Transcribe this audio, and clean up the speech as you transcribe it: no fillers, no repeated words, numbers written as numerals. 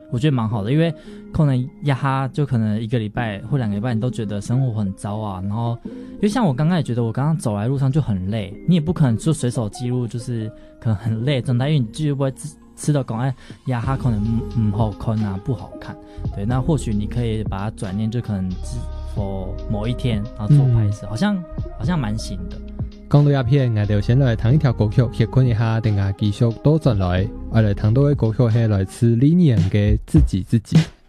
我觉得蛮好的，因为可能压哈就可能1个礼拜或2个礼拜你都觉得生活很糟啊，然后因为像我刚刚也觉得我刚刚走来路上就很累，你也不可能就随手记录就是可能很累状态，因为你就不会吃到讲压哈可能不好看啊，不好看，对，那或许你可以把它转念，就可能for某一天然后做拍摄，好像蛮行的。 讲到鸦片，我就先来听一条歌曲，歇困一下，等下继续倒转来，我来听到的歌曲是来自李念的《自己自己》。